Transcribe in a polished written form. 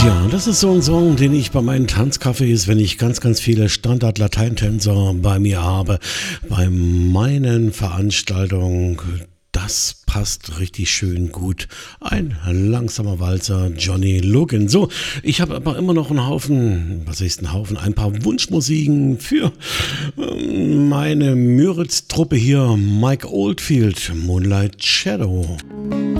Ja, das ist so ein Song, den ich bei meinen Tanzcafés, wenn ich ganz, ganz viele Standard-Lateintänzer bei mir habe, bei meinen Veranstaltungen, das passt richtig schön gut. Ein langsamer Walzer, Johnny Logan. So, ich habe aber immer noch einen Haufen, was heißt ein Haufen, ein paar Wunschmusiken für meine Müritz-Truppe hier, Mike Oldfield, Moonlight Shadow.